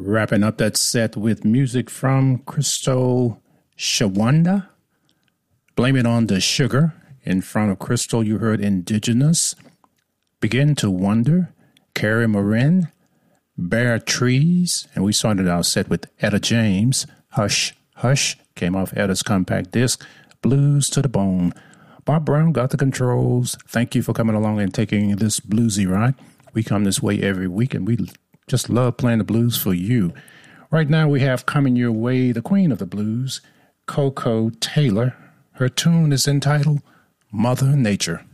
Wrapping up that set with music from Crystal Shawanda. Blame It on the Sugar. In front of Crystal, you heard Indigenous. Begin to Wonder. Carrie Marin. Bare Trees. And we started our set with Etta James. Hush, Hush. Came off Etta's compact disc. Blues to the Bone. Bob Brown got the controls. Thank you for coming along and taking this bluesy ride. We come this way every week, and we just love playing the blues for you. Right now we have coming your way the queen of the blues, Koko Taylor. Her tune is entitled Mother Nature.